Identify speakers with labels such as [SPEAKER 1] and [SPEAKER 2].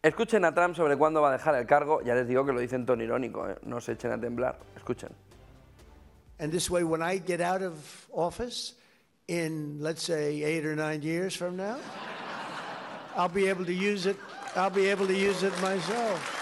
[SPEAKER 1] Escuchen a Trump sobre cuándo va a dejar el cargo. Ya les digo que lo dice en tono irónico, ¿eh? No se echen a temblar. Escuchen.
[SPEAKER 2] And this way, when I get out of office in, let's say, 8 or 9 years from now, I'll be able to use it myself.